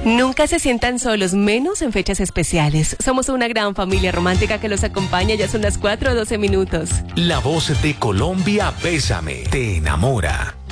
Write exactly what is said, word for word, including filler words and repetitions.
Nunca se sientan solos, menos en fechas especiales. Somos una gran familia romántica que los acompaña. Ya son las cuatro doce minutos. La voz de Colombia, Bésame, te enamora.